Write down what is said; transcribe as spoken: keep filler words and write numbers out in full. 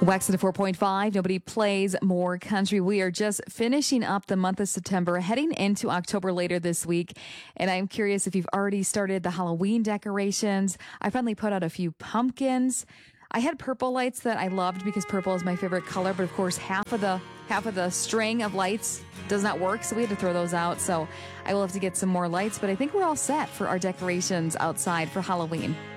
Wax at a four point five. Nobody plays more country. We are just finishing up the month of September, heading into October later this week. And I'm curious if you've already started the Halloween decorations. I finally put out a few pumpkins. I had purple lights that I loved because purple is my favorite color. But of course, half of the half of the string of lights does not work. So we had to throw those out. So I will have to get some more lights. But I think we're all set for our decorations outside for Halloween.